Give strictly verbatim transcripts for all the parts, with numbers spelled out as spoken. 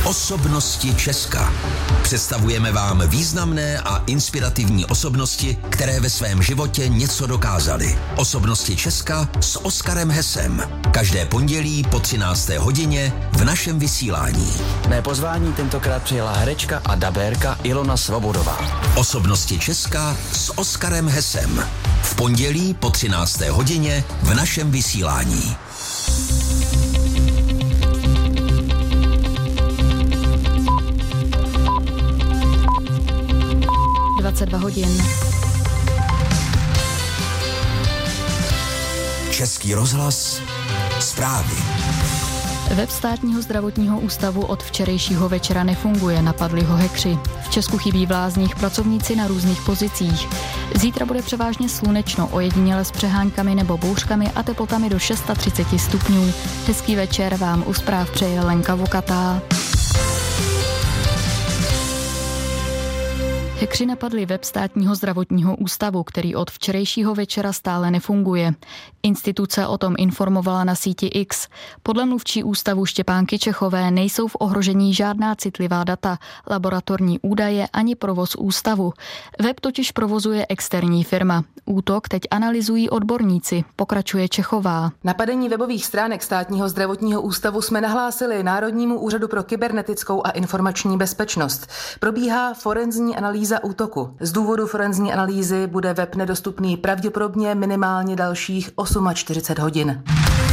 Osobnosti Česka. Představujeme vám významné a inspirativní osobnosti, které ve svém životě něco dokázaly. Osobnosti Česka s Oskarem Hesem. Každé pondělí po třinácté hodině v našem vysílání. Mé pozvání tentokrát přijela herečka a dabérka Ilona Svobodová. Osobnosti Česka s Oskarem Hesem. V pondělí po třinácté hodině v našem vysílání. dvacet dva hodin. Český rozhlas. Zprávy. Web Státního zdravotního ústavu od včerejšího večera nefunguje, napadli ho hackři. V Česku chybí v lázních pracovníci na různých pozicích. Zítra bude převážně slunečno, ojediněle s přeháňkami nebo bouřkami a teplotami do třicet šest stupňů. Hezký večer vám u zpráv přeje Lenka Vokatá. Hackři napadli web Státního zdravotního ústavu, který od včerejšího večera stále nefunguje. Instituce o tom informovala na síti X. Podle mluvčí ústavu Štěpánky Čechové nejsou v ohrožení žádná citlivá data, laboratorní údaje ani provoz ústavu. Web totiž provozuje externí firma. Útok teď analyzují odborníci, pokračuje Čechová. Napadení webových stránek Státního zdravotního ústavu jsme nahlásili Národnímu úřadu pro kybernetickou a informační bezpečnost. Probíhá forenzní analýza útoku. Z důvodu forenzní analýzy bude web nedostupný pravděpodobně minimálně dalších čtyřicet osm hodin.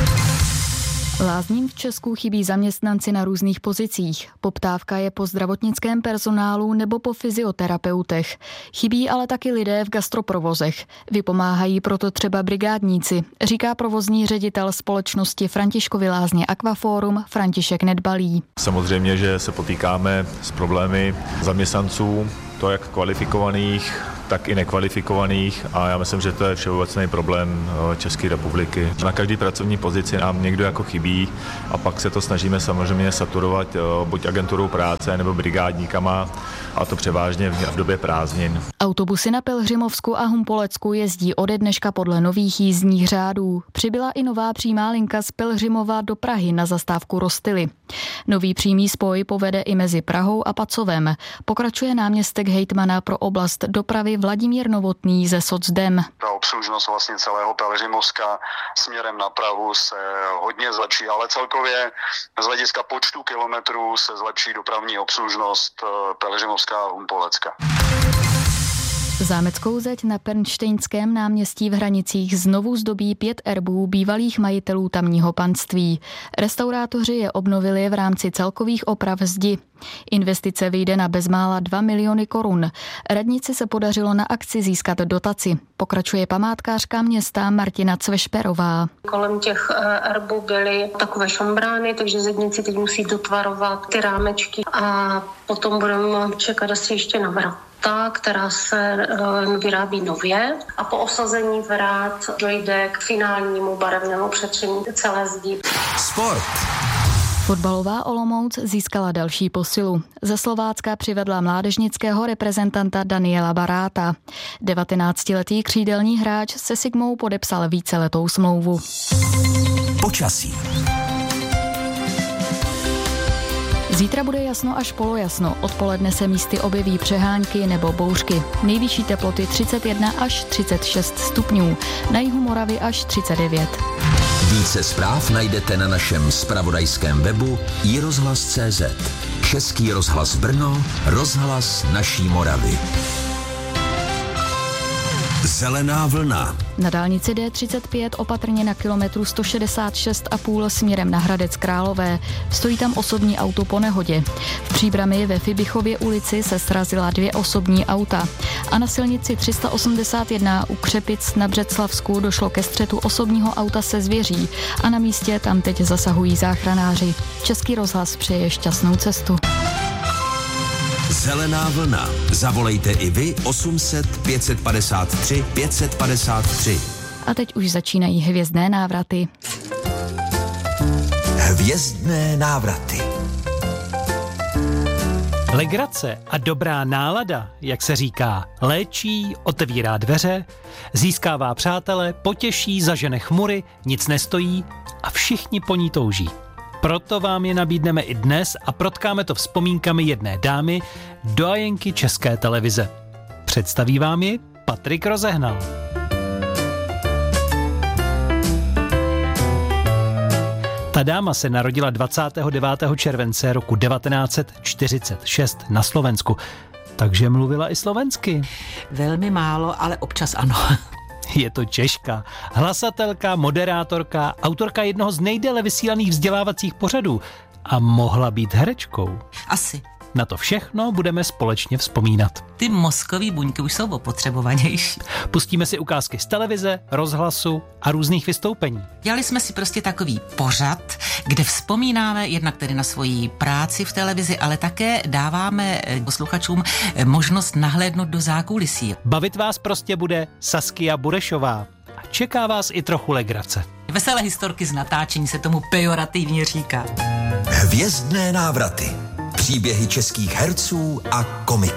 Lázním v Česku chybí zaměstnanci na různých pozicích. Poptávka je po zdravotnickém personálu nebo po fyzioterapeutech. Chybí ale taky lidé v gastroprovozech. Vypomáhají proto třeba brigádníci, říká provozní ředitel společnosti Františkovy lázně Aquaforum František Nedbalý. Samozřejmě, že se potýkáme s problémy zaměstnanců, to jak kvalifikovaných, tak i nekvalifikovaných, a já myslím, že to je všeobecný problém České republiky. Na každé pracovní pozici nám někdo jako chybí a pak se to snažíme samozřejmě saturovat buď agenturou práce nebo brigádníkama, a to převážně v době prázdnin. Autobusy na Pelhřimovsku a Humpolecku jezdí ode dneška podle nových jízdních řádů. Přibyla i nová přímá linka z Pelhřimova do Prahy na zastávku Rostily. Nový přímý spoj povede i mezi Prahou a Pacovem. Pokračuje náměstek hejtmana pro oblast dopravy Vladimír Novotný ze Socdem. Ta obslužnost vlastně celého Pelhřimovska směrem na Prahu se hodně zlepší, ale celkově z hlediska počtu kilometrů se zlepší dopravní obslužnost Pelhřimovská a Humpolecka. Zámeckou zeď na Pernštejnském náměstí v Hranicích znovu zdobí pět erbů bývalých majitelů tamního panství. Restaurátoři je obnovili v rámci celkových oprav zdi. Investice vyjde na bezmála dva miliony korun. Radnici se podařilo na akci získat dotaci. Pokračuje památkářka města Martina Cvešperová. Kolem těch erbů byly takové šombrány, takže zedníci teď musí dotvarovat ty rámečky a potom budeme čekat asi ještě na vrata, která se vyrábí nově, a po osazení vrát dojde k finálnímu barevnému přetření celé zdi. Sport. Fotbalová Olomouc získala další posilu. Ze Slovácka přivedla mládežnického reprezentanta Daniela Baráta. devatenáctiletý křídelní hráč se Sigmou podepsal víceletou smlouvu. Počasí. Zítra bude jasno až polojasno. Odpoledne se místy objeví přehánky nebo bouřky. Nejvyšší teploty třicet jedna až třicet šest stupňů. Na jihu Moravy až třicet devět. Více zpráv najdete na našem zpravodajském webu i rozhlas tečka cé zet. Český rozhlas Brno, rozhlas naší Moravy. Zelená vlna. Na dálnici D třicet pět opatrně na kilometru sto šedesát šest a půl směrem na Hradec Králové. Stojí tam osobní auto po nehodě. V Příbrami ve Fibichově ulici se srazila dvě osobní auta. A na silnici tři sta osmdesát jedna u Křepic na Břeclavsku došlo ke střetu osobního auta se zvěří. A na místě tam teď zasahují záchranáři. Český rozhlas přeje šťastnou cestu. Zelená vlna. Zavolejte i vy osm set pět set padesát tři pět set padesát tři. A teď už začínají hvězdné návraty. Hvězdné návraty. Legrace a dobrá nálada, jak se říká, léčí, otevírá dveře, získává přátele, potěší, zažene chmury, nic nestojí a všichni po ní touží. Proto vám je nabídneme i dnes a protkáme to vzpomínkami jedné dámy, doajenky České televize. Představí vám ji Patrik Rozehnal. Ta dáma se narodila dvacátého devátého července roku devatenáct set čtyřicet šest na Slovensku, takže mluvila i slovensky. Velmi málo, ale občas ano. Je to Češka, hlasatelka, moderátorka, autorka jednoho z nejdéle vysílaných vzdělávacích pořadů a mohla být herečkou. Asi. Na to všechno budeme společně vzpomínat. Ty mozkový buňky už jsou opotřebovanější. Pustíme si ukázky z televize, rozhlasu a různých vystoupení. Dělali jsme si prostě takový pořad, kde vzpomínáme jednak tedy na svoji práci v televizi, ale také dáváme posluchačům možnost nahlédnout do zákulisí. Bavit vás prostě bude Saskia Burešová. A čeká vás i trochu legrace. Veselé historky z natáčení se tomu pejorativně říká. Hvězdné návraty. Příběhy českých herců a komiků.